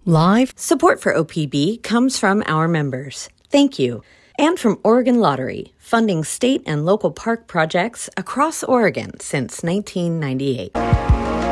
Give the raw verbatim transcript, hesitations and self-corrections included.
Live support for O P B comes from our members. Thank you. And from Oregon Lottery, funding state and local park projects across Oregon since nineteen ninety-eight.